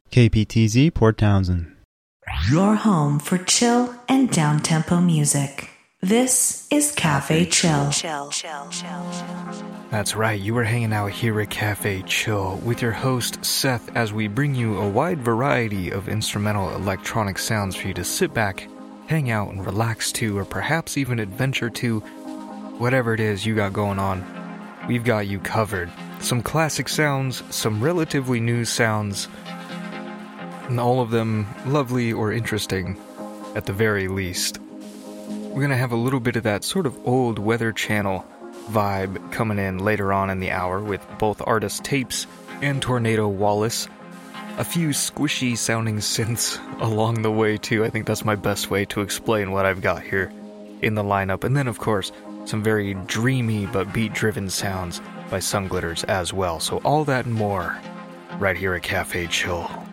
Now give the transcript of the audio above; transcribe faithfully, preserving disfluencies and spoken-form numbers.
K P T Z Port Townsend. Your home for chill and down-tempo music. This is Cafe Chill. Chill, chill, chill, chill. That's right, you are hanging out here at Cafe Chill with your host Seth as we bring you a wide variety of instrumental electronic sounds for you to sit back, hang out, and relax to, or perhaps even adventure to. Whatever it is you got going on, we've got you covered. Some classic sounds, some relatively new sounds, and all of them lovely or interesting, at the very least. We're gonna have a little bit of that sort of old Weather Channel vibe coming in later on in the hour with both Artist Tapes and Tornado Wallace. A few squishy sounding synths along the way too. I think that's my best way to explain what I've got here in the lineup. And then of course, some very dreamy but beat-driven sounds by Sunglitters as well. So all that and more right here at Cafe Chill.